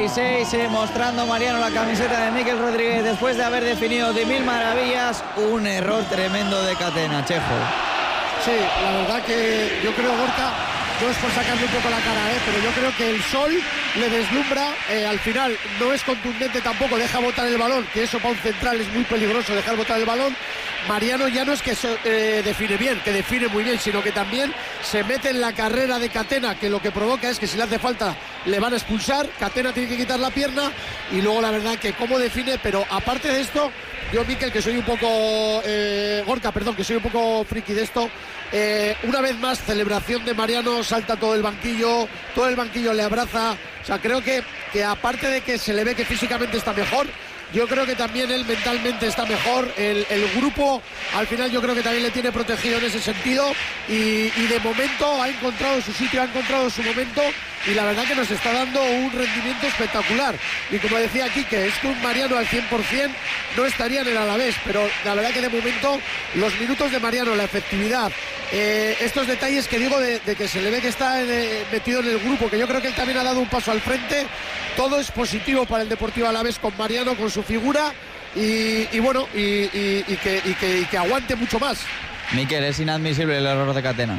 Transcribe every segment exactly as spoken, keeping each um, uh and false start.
y seis, eh, mostrando Mariano la camiseta de Mikel Rodríguez después de haber definido de mil maravillas. Un error tremendo de Catena, Chejo. Sí, la verdad que yo creo, Gorka, no es por sacarle un poco la cara, ¿eh? pero yo creo que el sol le deslumbra, eh, al final no es contundente tampoco, deja botar el balón, que eso para un central es muy peligroso, dejar botar el balón. Mariano ya no es que so, eh, define bien, que define muy bien, sino que también se mete en la carrera de Catena, que lo que provoca es que si le hace falta le van a expulsar, Catena tiene que quitar la pierna y luego la verdad que cómo define, pero aparte de esto, yo Mikel, que soy un poco eh, Gorka, perdón, que soy un poco friki de esto, eh, una vez más celebración de Mariano, salta todo el banquillo, todo el banquillo le abraza, o sea, creo que, que aparte de que se le ve que físicamente está mejor, yo creo que también él mentalmente está mejor, el, el grupo al final yo creo que también le tiene protegido en ese sentido y, y de momento ha encontrado su sitio, ha encontrado su momento y la verdad que nos está dando un rendimiento espectacular y como decía aquí que es que un Mariano al cien por cien no estaría en el Alavés, pero la verdad que de momento los minutos de Mariano, la efectividad, eh, estos detalles que digo de, de que se le ve que está eh, metido en el grupo, que yo creo que él también ha dado un paso al frente, todo es positivo para el Deportivo Alavés con Mariano, con su figura y, y bueno, y, y, y, que, y, que, y que aguante mucho más. Mikel, es inadmisible el error de Catena.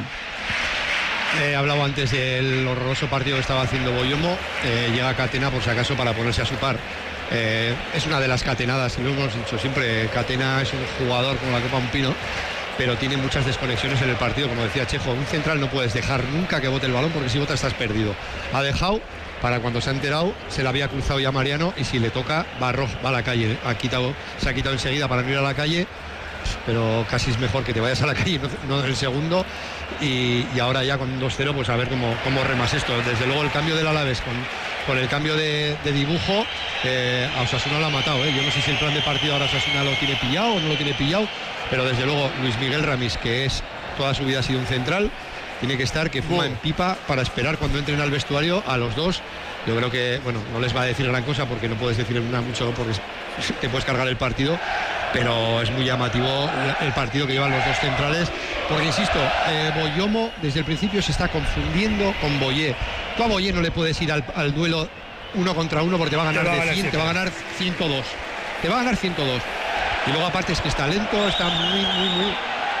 He hablado antes del horroroso partido que estaba haciendo Boyomo, eh, llega Catena por si acaso para ponerse a su par. Eh, es una de las catenadas, y lo hemos dicho siempre, Catena es un jugador como la copa un pino, pero tiene muchas desconexiones en el partido, como decía Chejo, un central no puedes dejar nunca que bote el balón porque si bota estás perdido. Ha dejado, para cuando se ha enterado, se le había cruzado ya Mariano y si le toca va a, rojo, va a la calle, ha quitado, se ha quitado enseguida para no ir a la calle, pero casi es mejor que te vayas a la calle, no, no el segundo. Y, y ahora ya con dos cero pues a ver cómo, cómo remas esto. Desde luego el cambio del Alavés con, con el cambio de, de dibujo eh, a Osasuna lo ha matado, ¿eh? Yo no sé si el plan de partido ahora Osasuna lo tiene pillado o no lo tiene pillado, pero desde luego Luis Miguel Ramis, que es toda su vida ha sido un central, tiene que estar que fuma oh. en pipa para esperar cuando entren al vestuario a los dos. Yo creo que, bueno, no les va a decir gran cosa porque no puedes decir nada mucho porque te puedes cargar el partido, pero es muy llamativo el partido que llevan los dos centrales, porque insisto, eh, Boyomo desde el principio se está confundiendo con Boyé. Tú a Boyé no le puedes ir al, al duelo uno contra uno porque te va a ganar de cien, te va a ganar ciento dos, te va a ganar ciento dos, y luego aparte es que está lento, está muy, muy, muy...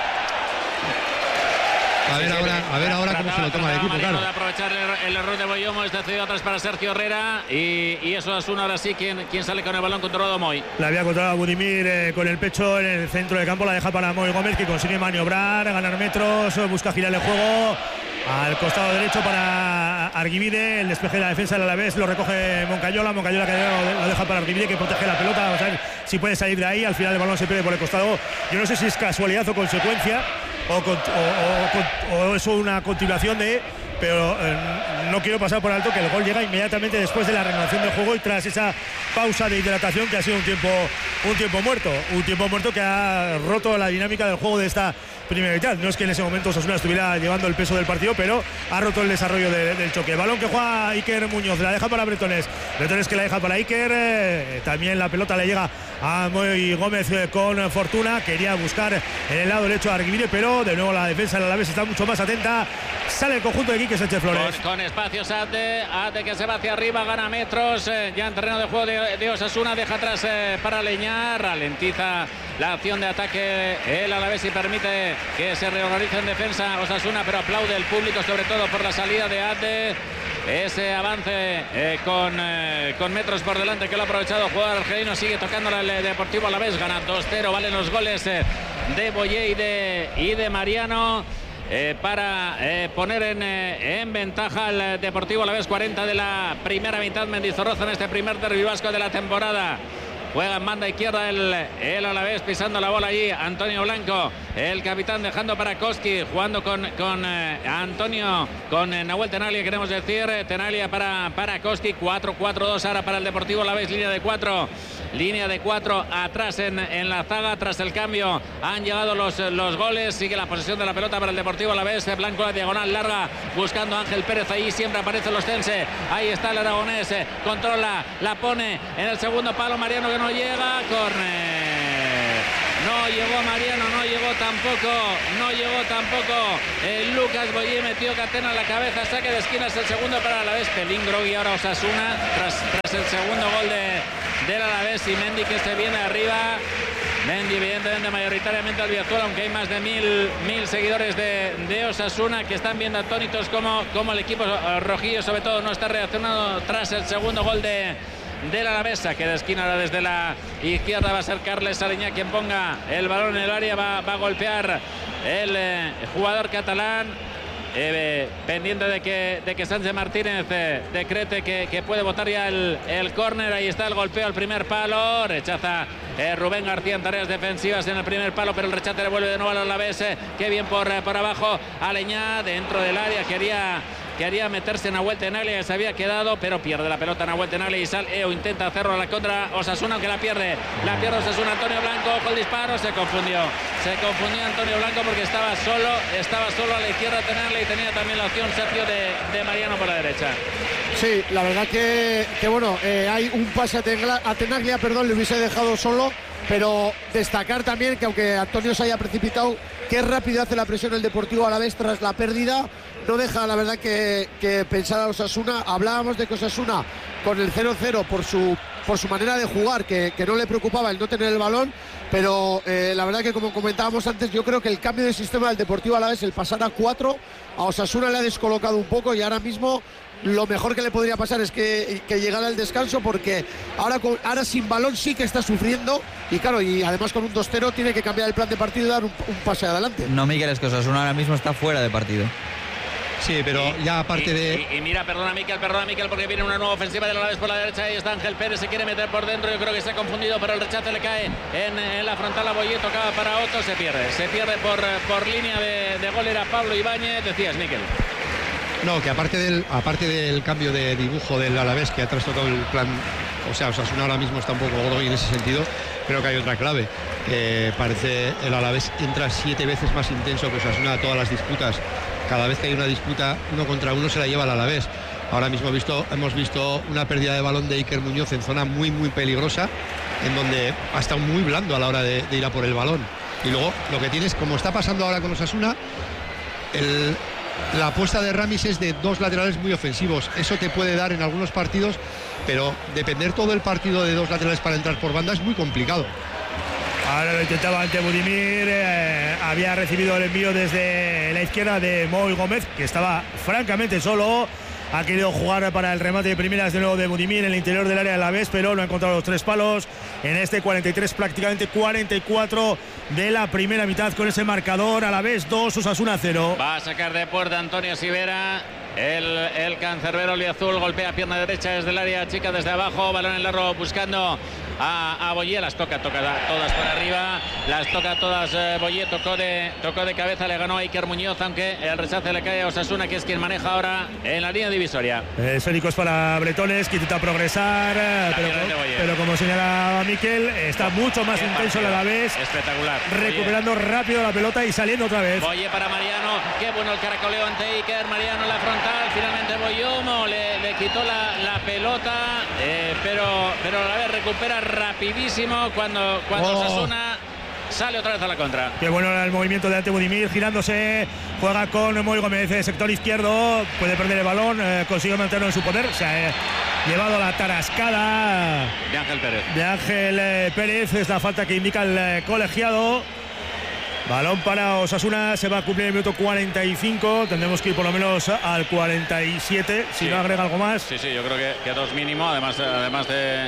A ver, sí, ahora, a ver ahora trataba, cómo se lo toma el equipo, claro. De aprovechar el, el error de Boyomo, está cedido atrás para Sergio Herrera y, y eso es uno ahora sí quien, quien sale con el balón controlado Moy. La había controlado Budimir eh, con el pecho en el centro de campo, la deja para Moy Gómez que consigue maniobrar, ganar metros, busca girar el juego al costado derecho para Arguibide, el despeje de la defensa del Alavés lo recoge Moncayola, Moncayola que lo deja para Arguibide que protege la pelota, vamos a ver si puede salir de ahí, al final el balón se pierde por el costado, yo no sé si es casualidad o consecuencia o, o, o, o es una continuación de, pero eh, no quiero pasar por alto que el gol llega inmediatamente después de la renovación del juego y tras esa pausa de hidratación que ha sido un tiempo un tiempo muerto, un tiempo muerto que ha roto la dinámica del juego de esta primera mitad. No es que en ese momento Osasuna estuviera llevando el peso del partido, pero ha roto el desarrollo de, del choque. Balón que juega Iker Muñoz, la deja para Bretones, Bretones que la deja para Iker, eh, también la pelota le llega a Moy Gómez eh, con fortuna, quería buscar en el lado derecho a Arguibide, pero de nuevo la defensa de la Alavés está mucho más atenta, sale el conjunto de Quique Sánchez Flores. Con, con espacios Ade, Ade que se va hacia arriba, gana metros, eh, ya en terreno de juego de, de Osasuna, deja atrás eh, para Leñar, ralentiza la acción de ataque el Alavés y permite que se reorganice en defensa Osasuna, pero aplaude el público sobre todo por la salida de Ade, ese avance eh, con, eh, con metros por delante que lo ha aprovechado el jugador argelino, sigue tocando el Deportivo Alavés, gana dos cero, valen los goles eh, de Boyé y de, y de Mariano eh, para eh, poner en, eh, en ventaja al Deportivo Alavés. Cuarenta de la primera mitad, Mendizorroza en este primer derbi vasco de la temporada. Juega en banda izquierda el, el Alavés, pisando la bola allí Antonio Blanco, el capitán dejando para Koski, jugando con, con eh, Antonio, con eh, Nahuel Tenalia, queremos decir, eh, Tenalia para, para Koski, cuatro cuatro dos ahora para el Deportivo Alavés, línea de cuatro, línea de cuatro atrás en, en la zaga, tras el cambio han llegado los, los goles, sigue la posesión de la pelota para el Deportivo Alavés, Blanco la diagonal larga, buscando a Ángel Pérez, ahí siempre aparece los Tense, ahí está el aragonés, eh, controla, la pone en el segundo palo, Mariano que no llega, córner, no llegó Mariano, no llegó tampoco, no llegó tampoco eh, Lucas Boyé, metió Catena en la cabeza, saque de esquina, es el segundo para Alavés, peligro y ahora Osasuna tras, tras el segundo gol de, del Alavés, y Mendy que se viene arriba. Mendy evidentemente mayoritariamente Albiazul, aunque hay más de mil, mil seguidores de, de Osasuna que están viendo atónitos como, como el equipo rojillo sobre todo no está reaccionando tras el segundo gol de, de la Alavesa, que de esquina ahora desde la izquierda va a ser Carles Aleñá quien ponga el balón en el área, va, va a golpear el eh, jugador catalán. Eh, pendiente de que, de que Sánchez Martínez eh, decrete que, que puede botar ya el, el córner. Ahí está el golpeo al primer palo, rechaza eh, Rubén García en tareas defensivas en el primer palo, pero el rechace le vuelve de nuevo al Alavés. Eh, que bien por, eh, por abajo Aleñá dentro del área, quería quería meterse en Nahuel Tenaglia, que se había quedado, pero pierde la pelota Nahuel Tenaglia y sale o intenta hacerlo a la contra Osasuna, aunque la pierde la pierde Osasuna. Antonio Blanco, ojo el disparo, se confundió se confundió Antonio Blanco porque estaba solo estaba solo a la izquierda Tenaglia y tenía también la opción Sergio de, de Mariano por la derecha. Sí, la verdad que, que bueno, eh, hay un pase a, Tengla, a Tenaglia, perdón, le hubiese dejado solo, pero destacar también que aunque Antonio se haya precipitado, qué rápido hace la presión el Deportivo Alavés tras la pérdida. No deja, la verdad, que, que pensar a Osasuna. Hablábamos de que Osasuna, con el cero cero, por su, por su manera de jugar, que, que no le preocupaba el no tener el balón, pero eh, la verdad que, como comentábamos antes, yo creo que el cambio de sistema del Deportivo Alavés, el pasar a cuatro, a Osasuna le ha descolocado un poco, y ahora mismo lo mejor que le podría pasar es que, que llegara el descanso, porque ahora, con, ahora sin balón sí que está sufriendo, y claro, y además con un dos cero tiene que cambiar el plan de partido y dar un, un pase adelante. No, Miguel, es que Osasuna ahora mismo está fuera de partido. Sí, pero y, ya aparte y, de... Y, y mira, perdona Miquel, perdona Miquel, porque viene una nueva ofensiva del Alavés por la derecha. Ahí está Ángel Pérez, se quiere meter por dentro. Yo creo que se ha confundido, pero el rechace le cae en, en la frontal a Boyé. Tocaba para Otto, se pierde. Se pierde por, por línea de, de gol. Era Pablo Ibáñez, decías, Miquel. No, que aparte del, aparte del cambio de dibujo del Alavés, que ha trastocado el plan, o sea, Osasuna ahora mismo está un poco gordo y en ese sentido creo que hay otra clave. Eh, parece el Alavés entra siete veces más intenso que Osasuna a todas las disputas. Cada vez que hay una disputa uno contra uno se la lleva el Alavés. Ahora mismo visto, hemos visto una pérdida de balón de Iker Muñoz en zona muy muy peligrosa, en donde ha estado muy blando a la hora de, de ir a por el balón. Y luego lo que tienes, como está pasando ahora con Osasuna, el, la apuesta de Ramis es de dos laterales muy ofensivos. Eso te puede dar en algunos partidos, pero depender todo el partido de dos laterales para entrar por banda es muy complicado. Ahora lo intentaba ante Budimir, eh, había recibido el envío desde la izquierda de Moy Gómez, que estaba francamente solo. Ha querido jugar para el remate de primeras de nuevo de Budimir en el interior del área de Alavés, pero no ha encontrado los tres palos en este cuarenta y tres, prácticamente cuarenta y cuatro de la primera mitad, con ese marcador. Alavés dos, Osasuna cero. Va a sacar de puerta Antonio Sivera. El, el cancerbero Albiazul golpea pierna derecha desde el área chica, desde abajo, balón en largo buscando a, a Boyé, las toca, toca todas por arriba, las toca todas eh, Boyé, tocó de, tocó de cabeza, le ganó a Iker Muñoz, aunque el rechace le cae a Osasuna, que es quien maneja ahora en la línea divisoria. Eh, esféricos para Bretones, que intenta progresar, pero, pero como señalaba Miquel, está mucho más intenso el Alavés. Espectacular. Recuperando Boyé rápido la pelota y saliendo otra vez. Boyé para Mariano, qué bueno el caracoleo ante Iker, Mariano en la frontal, finalmente Boyomo le, le quitó la, la pelota, eh, pero, pero a la vez recupera rapidísimo cuando, cuando oh. Osasuna sale otra vez a la contra. Qué bueno era el movimiento de ante Budimir, girándose, juega con Moy Gómez, sector izquierdo, puede perder el balón, eh, consigue mantenerlo en su poder, se ha eh, llevado la tarascada de Ángel Pérez. De Ángel eh, Pérez, es la falta que indica el eh, colegiado. Balón para Osasuna, se va a cumplir el minuto cuarenta y cinco, tendremos que ir por lo menos al cuarenta y siete, si sí. no agrega algo más. Sí, sí, yo creo que, que dos mínimo, además, además de...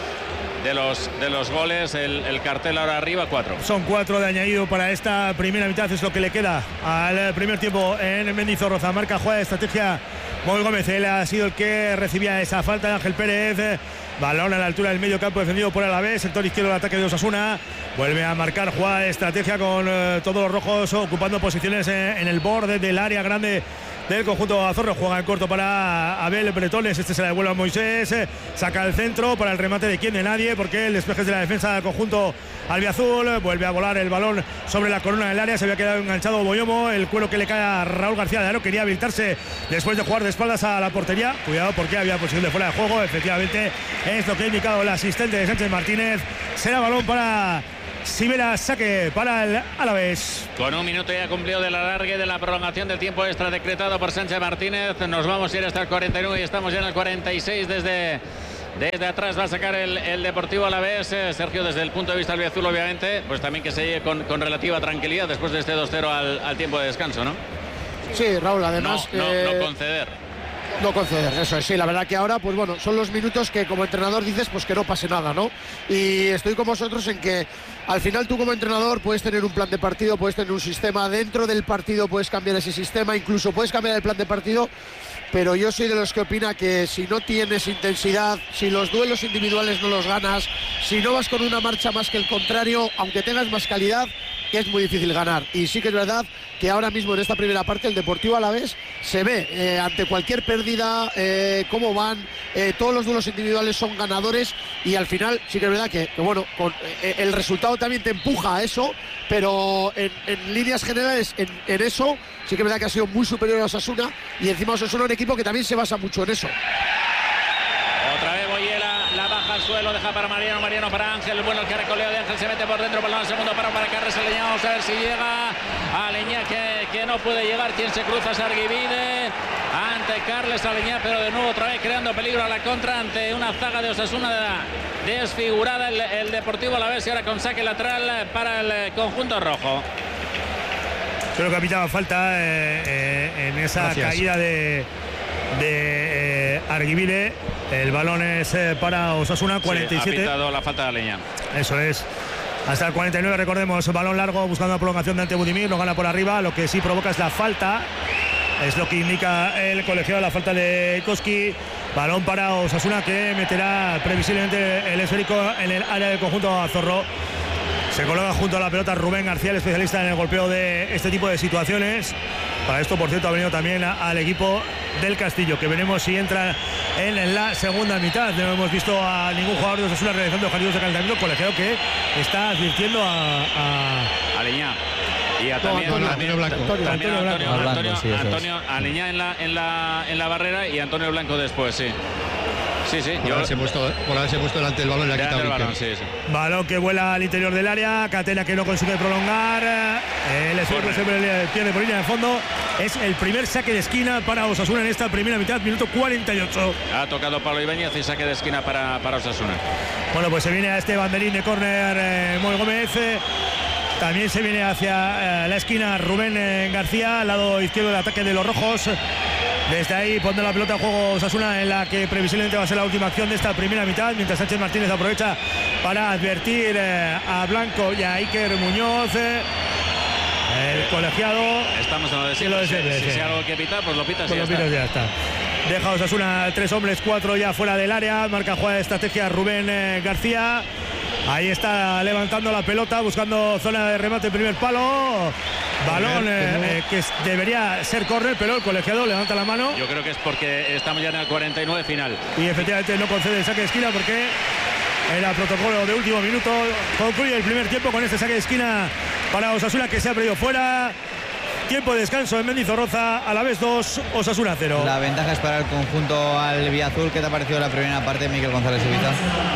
De los, de los goles, el, el cartel ahora arriba, cuatro. Son cuatro de añadido para esta primera mitad, es lo que le queda al primer tiempo en Mendizorroza. Marca, jugada de estrategia Moy Gómez, él ha sido el que recibía esa falta de Ángel Pérez. Balón a la altura del medio campo defendido por Alavés, sector izquierdo del ataque de Osasuna. Vuelve a marcar jugada de estrategia con eh, todos los rojos ocupando posiciones eh, en el borde del área grande del conjunto azorro. Juega en corto para Abel Bretones, este se la devuelve a Moisés, eh, saca el centro para el remate de quien de nadie, porque el despeje es de la defensa del conjunto albiazul. Vuelve a volar el balón sobre la corona del área, se había quedado enganchado Boyomo, el cuero que le cae a Raúl García de Aro, quería habilitarse después de jugar de espaldas a la portería, cuidado porque había posición de fuera de juego, efectivamente es lo que ha indicado el asistente de Sánchez Martínez. Será balón para Sivera, saque para el Alavés. Con un minuto ya cumplido del alargue de la prolongación del tiempo extra decretado por Sánchez Martínez, nos vamos a ir hasta el cuarenta y nueve y estamos ya en el cuarenta y seis desde Desde atrás va a sacar el, el Deportivo Alavés. Eh, Sergio, desde el punto de vista albiazul, obviamente, pues también que se llegue con, con relativa tranquilidad después de este dos cero al, al tiempo de descanso, ¿no? Sí, Raúl, además... No, no, eh... no conceder. No conceder, eso es, sí, la verdad que ahora, pues bueno, son los minutos que como entrenador dices, pues que no pase nada, ¿no? Y estoy con vosotros en que al final tú como entrenador puedes tener un plan de partido, puedes tener un sistema, dentro del partido puedes cambiar ese sistema, incluso puedes cambiar el plan de partido, pero yo soy de los que opina que si no tienes intensidad, si los duelos individuales no los ganas, si no vas con una marcha más que el contrario, aunque tengas más calidad, es muy difícil ganar. Y sí que es verdad que ahora mismo en esta primera parte el Deportivo Alavés se ve eh, ante cualquier pérdida, eh, cómo van, eh, todos los duelos individuales son ganadores y al final sí que es verdad que, que bueno, con, eh, el resultado también te empuja a eso, pero en, en líneas generales en, en eso sí que es verdad que ha sido muy superior a Osasuna y encima Osasuna es un equipo que también se basa mucho en eso. Otra vez Boyela, la baja al suelo, deja para Mariano, Mariano para Ángel, bueno el caracoleo de Ángel, se mete por dentro, balón al segundo paro para Carles Aleñá, vamos a ver si llega Aleñá que, que no puede llegar, quien se cruza es Arguivide, ante Carles Aleñá, pero de nuevo otra vez creando peligro a la contra ante una zaga de Osasuna desfigurada, el, el Deportivo Alavés y ahora con saque lateral para el conjunto rojo. Creo que ha pitado falta eh, eh, en esa Gracias. caída de, de eh, Arguivide. El balón es eh, para Osasuna, cuarenta y siete. Sí, ha pitado la falta de Aleñá. Eso es. Hasta el cuarenta y nueve, recordemos, balón largo buscando la prolongación de Ante Budimir, lo gana por arriba, lo que sí provoca es la falta. Es lo que indica el colegiado, la falta de Koski. Balón para Osasuna que meterá previsiblemente el esférico en el área del conjunto azorro. Se coloca junto a la pelota Rubén García, el especialista en el golpeo de este tipo de situaciones. Para esto, por cierto, ha venido también a, al equipo del Castillo, que veremos si entra en la segunda mitad. No hemos visto a ningún jugador de Osasuna realizando ejercicios de calentamiento, colegiado que está advirtiendo a... a... Aleñá. Y a también no, Antonio Blanco. Antonio, Antonio, Antonio, Blanco, Antonio, sí, Antonio Aleñá en la, en, la, en la barrera y Antonio Blanco después, sí. Sí, sí. Por, yo... haberse puesto, por haberse puesto delante del balón y le ha quitado el balón. Sí, sí. Balón que vuela al interior del área. Catena que no consigue prolongar. El esférico se pierde por línea de fondo. Es el primer saque de esquina para Osasuna en esta primera mitad, minuto cuarenta y ocho. Ha tocado Pablo Ibáñez y saque de esquina para, para Osasuna. Bueno, pues se viene a este banderín de córner eh, Moy Gómez. También se viene hacia eh, la esquina Rubén eh, García, al lado izquierdo del ataque de los rojos. Desde ahí pone la pelota a juego Osasuna, en la que previsiblemente va a ser la última acción de esta primera mitad, mientras Sánchez Martínez aprovecha para advertir eh, a Blanco y a Iker Muñoz. Eh, el colegiado. Estamos en lo de siempre. Si, si, si hay algo que pitar, pues lo pitas pues y lo ya, pitas está. ya está. Deja Osasuna tres hombres, cuatro ya fuera del área. Marca jugada de estrategia Rubén eh, García. Ahí está levantando la pelota, buscando zona de remate, primer palo. Balón eh, eh, que debería ser córner, pero el colegiado levanta la mano. Yo creo que es porque estamos ya en el cuarenta y nueve final. Y efectivamente no concede el saque de esquina porque era protocolo de último minuto. Concluye el primer tiempo con este saque de esquina para Osasuna, que se ha perdido fuera. Tiempo de descanso en Mendizorroza, Alavés dos, Osasuna cero. La ventaja es para el conjunto albiazul. ¿Qué te ha parecido la primera parte, Miquel González Ibiza?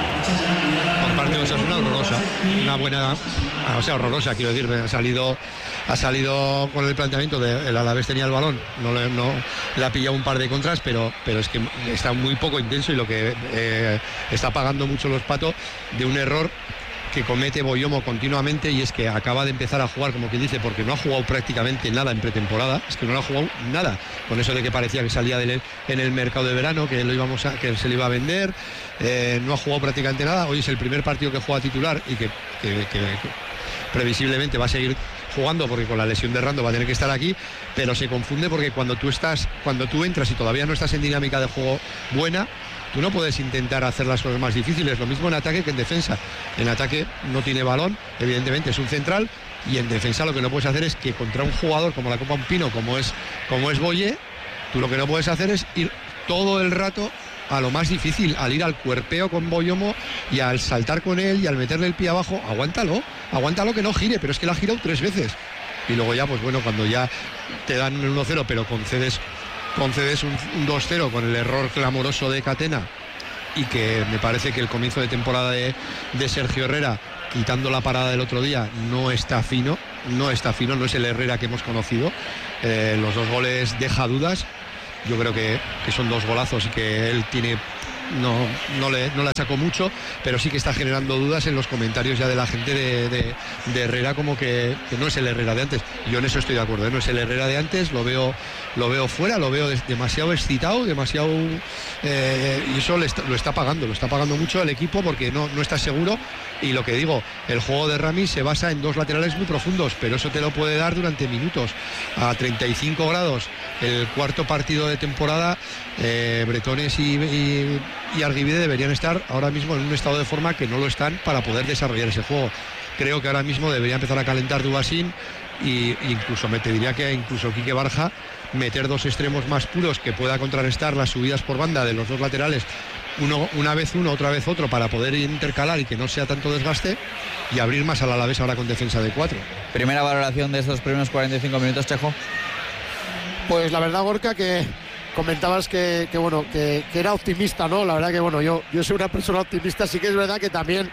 Por parte de Osasuna, horrorosa. Una buena, o sea, horrorosa, quiero decir. Ha salido, ha salido con el planteamiento de el Alavés tenía el balón, no le, no, le ha pillado un par de contras, pero, pero es que está muy poco intenso y lo que eh, está pagando mucho los patos de un error que comete Boyomo continuamente, y es que acaba de empezar a jugar, como quien dice, porque no ha jugado prácticamente nada en pretemporada. Es que no ha jugado nada, con eso de que parecía que salía de él en el mercado de verano, que lo íbamos a, que se le iba a vender. Eh, no ha jugado prácticamente nada. Hoy es el primer partido que juega titular y que, que, que, que previsiblemente va a seguir jugando, porque con la lesión de Rando va a tener que estar aquí, pero se confunde porque cuando tú estás, cuando tú entras y todavía no estás en dinámica de juego buena, tú no puedes intentar hacer las cosas más difíciles. Lo mismo en ataque que en defensa. En ataque no tiene balón, evidentemente es un central, y en defensa lo que no puedes hacer es que contra un jugador como la Copa Un Pino, como es, como es Boye, tú lo que no puedes hacer es ir todo el rato a lo más difícil, al ir al cuerpeo con Boyomo y al saltar con él y al meterle el pie abajo. Aguántalo, aguántalo que no gire, pero es que la ha girado tres veces. Y luego ya, pues bueno, cuando ya te dan un uno cero, pero concedes concedes un, un dos cero con el error clamoroso de Catena, y que me parece que el comienzo de temporada de, de Sergio Herrera, quitando la parada del otro día, no está fino, no está fino, no es el Herrera que hemos conocido. Eh, los dos goles deja dudas. Yo creo que, que son dos golazos y que él tiene no, no, le, no la sacó mucho, pero sí que está generando dudas en los comentarios ya de la gente de, de, de Herrera, como que, que no es el Herrera de antes. Yo en eso estoy de acuerdo, ¿eh? No es el Herrera de antes, lo veo, lo veo fuera, lo veo demasiado excitado, demasiado eh, y eso le está, lo está pagando, lo está pagando mucho el equipo porque no, no está seguro. Y lo que digo, el juego de Ramis se basa en dos laterales muy profundos, pero eso te lo puede dar durante minutos. A treinta y cinco grados, el cuarto partido de temporada, eh, Bretones y, y, y Arguibide deberían estar ahora mismo en un estado de forma que no lo están para poder desarrollar ese juego. Creo que ahora mismo debería empezar a calentar Dubasín y incluso me te diría que incluso Quique Barja meter dos extremos más puros que pueda contrarrestar las subidas por banda de los dos laterales, uno, una vez uno, otra vez otro, para poder intercalar y que no sea tanto desgaste, y abrir más al Alavés ahora con defensa de cuatro. Primera valoración de estos primeros cuarenta y cinco minutos, Chejo. Pues la verdad, Gorka, que comentabas que, que bueno, que, que era optimista, ¿no? La verdad que bueno, yo, yo soy una persona optimista. Sí que es verdad que también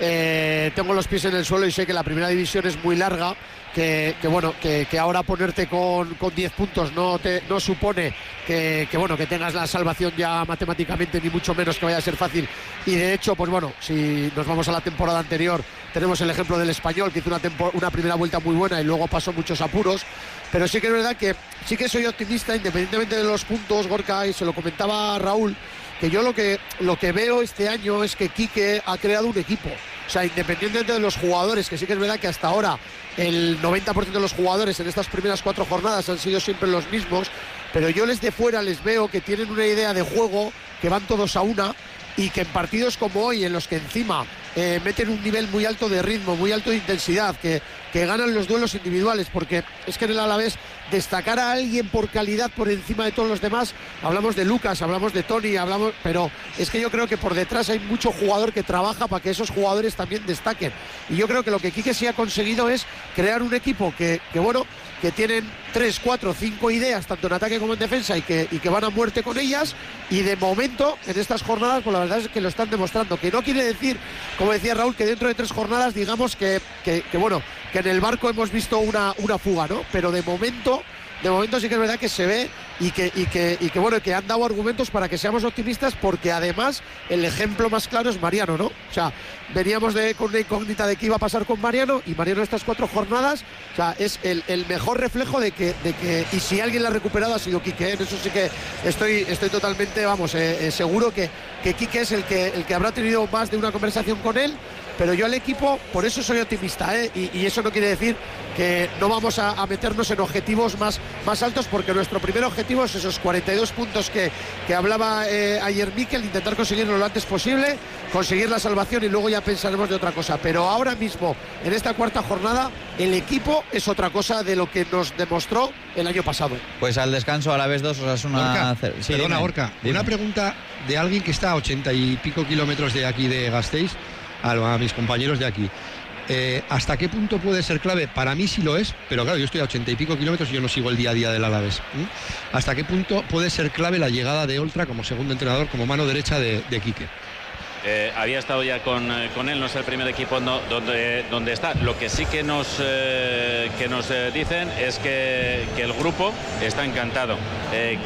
eh, tengo los pies en el suelo y sé que la primera división es muy larga. Que, que bueno, que, que ahora ponerte con, con diez puntos no te no supone que, que bueno, que tengas la salvación ya matemáticamente, ni mucho menos que vaya a ser fácil. Y de hecho, pues bueno, si nos vamos a la temporada anterior, tenemos el ejemplo del Español, que hizo una, tempo, una primera vuelta muy buena y luego pasó muchos apuros. Pero sí que es verdad que sí que soy optimista, independientemente de los puntos, Gorka, y se lo comentaba a Raúl, que yo lo que, lo que veo este año es que Quique ha creado un equipo. O sea, independientemente de los jugadores, que sí que es verdad que hasta ahora el noventa por ciento de los jugadores en estas primeras cuatro jornadas han sido siempre los mismos, pero yo desde fuera les veo que tienen una idea de juego, que van todos a una, y que en partidos como hoy, en los que encima eh, meten un nivel muy alto de ritmo, muy alto de intensidad, que, que ganan los duelos individuales, porque es que en el Alavés destacar a alguien por calidad por encima de todos los demás, hablamos de Lucas, hablamos de Tony, hablamos, pero es que yo creo que por detrás hay mucho jugador que trabaja para que esos jugadores también destaquen, y yo creo que lo que Quique sí ha conseguido es crear un equipo que, que bueno, que tienen tres, cuatro, cinco ideas, tanto en ataque como en defensa, y que, y que van a muerte con ellas, y de momento, en estas jornadas, pues la verdad es que lo están demostrando, que no quiere decir, como decía Raúl, que dentro de tres jornadas digamos que, que, que bueno, que en el barco hemos visto una, una fuga, ¿no? Pero de momento, de momento sí que es verdad que se ve y que, y que, y que bueno, que han dado argumentos para que seamos optimistas, porque además el ejemplo más claro es Mariano, ¿no? O sea, veníamos de, con una incógnita de qué iba a pasar con Mariano, y Mariano estas cuatro jornadas, o sea, es el, el mejor reflejo de que, de que, y si alguien la ha recuperado ha sido Quique, ¿eh? En eso sí que estoy, estoy totalmente, vamos, eh, eh, seguro que, que Quique es el que, el que habrá tenido más de una conversación con él. Pero yo al equipo, por eso soy optimista, ¿eh? y, y eso no quiere decir que no vamos a, a meternos en objetivos más, más altos, porque nuestro primer objetivo es esos cuarenta y dos puntos que, que hablaba eh, ayer Mikel, intentar conseguirlo lo antes posible, conseguir la salvación, y luego ya pensaremos de otra cosa. Pero ahora mismo, en esta cuarta jornada, el equipo es otra cosa de lo que nos demostró el año pasado. Pues al descanso, Alavés dos, Osasuna Gorka, cero. Sí, perdona, dime, Gorka, dime. una pregunta de alguien que está a ochenta y pico kilómetros de aquí de Gasteiz, a mis compañeros de aquí. Eh, ¿Hasta qué punto puede ser clave? Para mí sí lo es, pero claro, yo estoy a ochenta y pico kilómetros y yo no sigo el día a día del Alavés. ¿eh? ¿Hasta qué punto puede ser clave la llegada de Oltra como segundo entrenador, como mano derecha de, de Quique? Eh, había estado ya con, eh, con él, no es el primer equipo no, donde, donde está. Lo que sí que nos, eh, que nos eh, dicen es que, que el grupo está encantado, eh,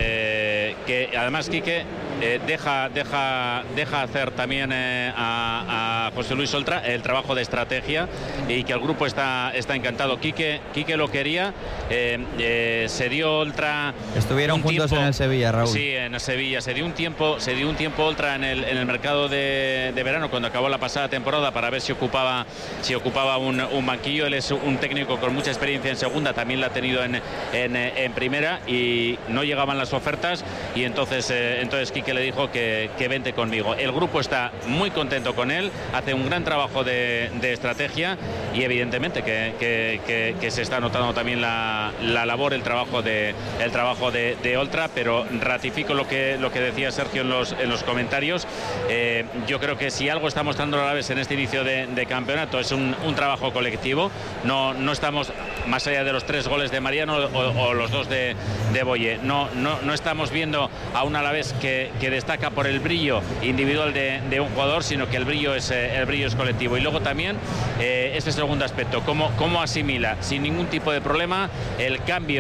que, que además Quique eh, deja, deja, deja hacer también eh, a, a José Luis Oltra el trabajo de estrategia, y que el grupo está, está encantado. Quique, Quique lo quería, eh, eh, se dio Oltra. Estuvieron juntos tiempo, en el Sevilla, Raúl. Sí, en el Sevilla. Se dio un tiempo, se dio un tiempo Oltra en el, en el mercado de, de verano, cuando acabó la pasada temporada, para ver si ocupaba, si ocupaba un, un banquillo. Él es un técnico con mucha experiencia en segunda, también la ha tenido en, en, en primera, y no llegaban las ofertas, y entonces, eh, entonces Quique le dijo que, que vente conmigo. El grupo está muy contento con él, hace un gran trabajo de, de estrategia, y evidentemente que, que, que, que se está notando también la, la labor, el trabajo de, el trabajo de, de Oltra, pero ratifico lo que, lo que decía Sergio en los, en los comentarios. Eh, yo creo que si algo está mostrando el Alavés en este inicio de, de campeonato es un, un trabajo colectivo. No, no estamos, más allá de los tres goles de Mariano o, o los dos de, de Boye, no, no, no estamos viendo a un Alavés que, que destaca por el brillo individual de, de un jugador, sino que el brillo es, el brillo es colectivo. Y luego también eh, este segundo aspecto, cómo, cómo asimila sin ningún tipo de problema el cambio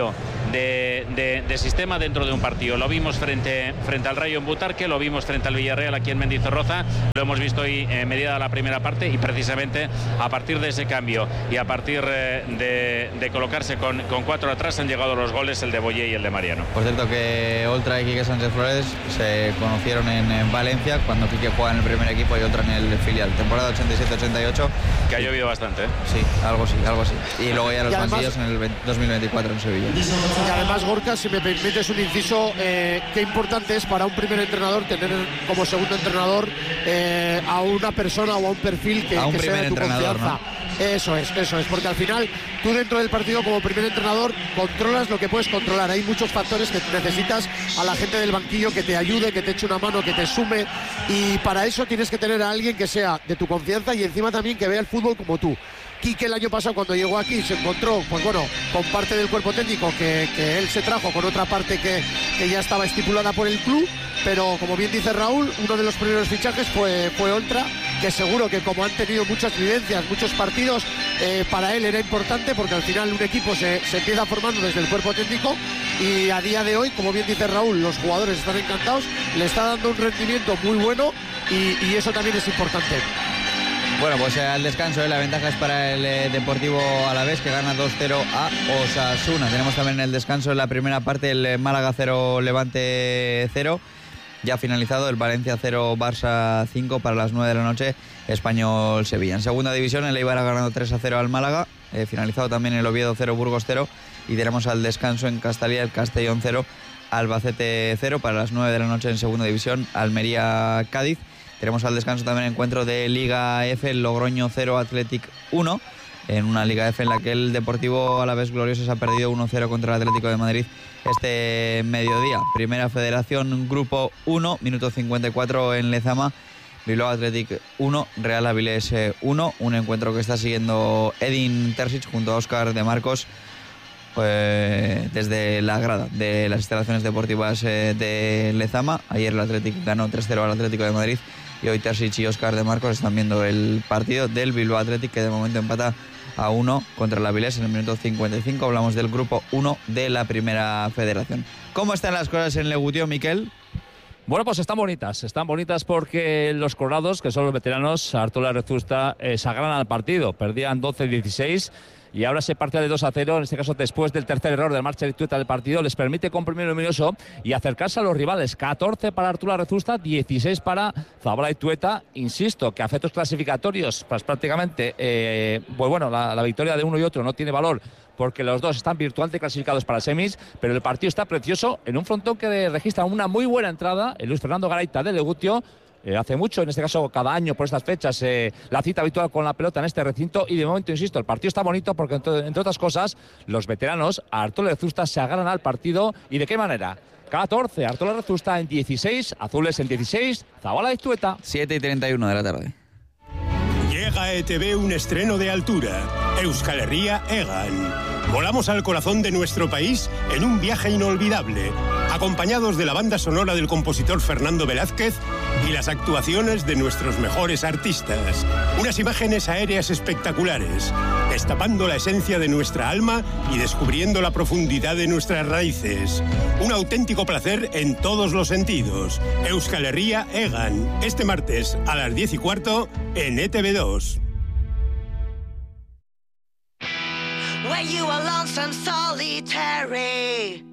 de, de, de sistema dentro de un partido. Lo vimos frente, frente al Rayo en Butarque, lo vimos frente al Villarreal aquí en Mendizorroza, lo hemos visto hoy en medida la primera parte, y precisamente a partir de ese cambio y a partir eh, de, de colocarse con, con cuatro atrás han llegado los goles, el de Boyé y el de Mariano. Por cierto que Oltra y Quique Sánchez Flores se conocieron en, en Valencia cuando Quique juega en el primer equipo y Oltra en el filial, temporada ochenta y siete ochenta y ocho. Que ha llovido bastante, ¿eh? Sí, algo sí, algo sí. Y luego ya los además, banquillos en el dos mil veinticuatro en Sevilla. Y además, Gorka, si me permites un inciso, eh, qué importante es para un primer entrenador tener como segundo entrenador eh, a una persona o a un perfil que, a un que sea de tu confianza. ¿No? Eso es, eso es, porque al final tú dentro del partido como primer entrenador controlas lo que puedes controlar. Hay muchos factores que necesitas a la gente del banquillo que te ayude, que te eche una mano, que te sume, y para eso tienes que tener a alguien que sea de tu confianza y encima también que vea el fútbol como tú. Quique el año pasado cuando llegó aquí se encontró, pues bueno, con parte del cuerpo técnico que, que él se trajo, con otra parte que, que ya estaba estipulada por el club, pero como bien dice Raúl, uno de los primeros fichajes fue, fue Oltra, que seguro que como han tenido muchas vivencias, muchos partidos, eh, para él era importante, porque al final un equipo se, se empieza formando desde el cuerpo técnico, y a día de hoy, como bien dice Raúl, los jugadores están encantados, le está dando un rendimiento muy bueno, y, y eso también es importante. Bueno, pues eh, al descanso, eh, la ventaja es para el eh, Deportivo Alavés, que gana dos cero a Osasuna. Tenemos también el descanso en la primera parte, el eh, Málaga cero, Levante cero. Ya finalizado el Valencia cero, Barça cinco para las nueve de la noche, Español Sevilla. En segunda división, el Eibar ha ganado tres a cero al Málaga, eh, finalizado también el Oviedo cero, Burgos cero, y tenemos al descanso en Castalia el Castellón cero, Albacete cero para las nueve de la noche en segunda división, Almería Cádiz. Tenemos al descanso también el encuentro de Liga F, el Logroño cero, Athletic uno, en una Liga F en la que el Deportivo Alavés Gloriosos ha perdido uno cero contra el Atlético de Madrid este mediodía. Primera Federación, Grupo uno, minuto cincuenta y cuatro en Lezama, Bilbao Athletic uno, Real Avilés uno, un encuentro que está siguiendo Edin Terzic junto a Óscar de Marcos pues, desde la grada de las instalaciones deportivas de Lezama. Ayer el Athletic ganó tres cero al Atlético de Madrid, y hoy Terzic y Óscar de Marcos están viendo el partido del Bilbao Athletic, que de momento empata a uno contra el Avilés en el minuto cincuenta y cinco. Hablamos del grupo uno de la Primera Federación. ¿Cómo están las cosas en Legutió, Miquel? Bueno, pues están bonitas, están bonitas porque los colorados, que son los veteranos, Artola Rezusta, eh, se agarran al partido. Perdían doce dieciséis y ahora se parte de dos a cero, en este caso después del tercer error de Marcha Tueta del partido, les permite comprimir el luminoso y acercarse a los rivales. catorce para Arturo Rezusta, dieciséis para Zabala y Tueta. Insisto que a efectos clasificatorios, pues prácticamente, eh, pues bueno, la, la victoria de uno y otro no tiene valor, porque los dos están virtualmente clasificados para semis, pero el partido está precioso en un frontón que registra una muy buena entrada, el Luis Fernando Garaita de Legutio. Eh, hace mucho, en este caso cada año por estas fechas, eh, la cita habitual con la pelota en este recinto, y de momento, insisto, el partido está bonito porque entre, entre otras cosas los veteranos Artola Rezusta se agarran al partido. ¿Y de qué manera? catorce, Artola Rezusta en dieciséis, Azules en dieciséis, Zabala y Tueta. siete y treinta y uno de la tarde. Llega a E T V un estreno de altura, Euskal Herria Egan. Volamos al corazón de nuestro país en un viaje inolvidable, acompañados de la banda sonora del compositor Fernando Velázquez y las actuaciones de nuestros mejores artistas. Unas imágenes aéreas espectaculares, destapando la esencia de nuestra alma y descubriendo la profundidad de nuestras raíces. Un auténtico placer en todos los sentidos. Euskal Herria Egan, este martes a las diez y cuarto en E T V dos. When you are lonesome, solitary,